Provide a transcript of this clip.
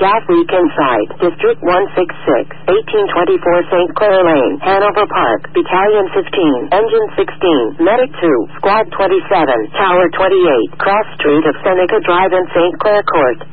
Gas Leak Inside, District 166, 1824 St. Clair Lane, Hanover Park, Battalion 15, Engine 16, Medic 2, Squad 27, Tower 28, Cross Street of Seneca Drive and St. Clair Court.